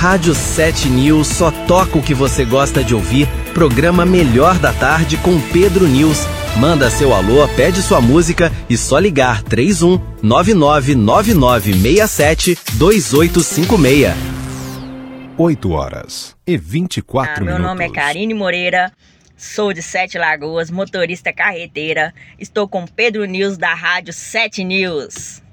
Rádio 7 News só toca o que você gosta de ouvir. Programa Melhor da Tarde com Pedro News. Manda seu alô, pede sua música e só ligar 31 999967 2856. 8h24. Meu nome é Karine Moreira, sou de Sete Lagoas, motorista carreteira. Estou com Pedro News da Rádio 7 News.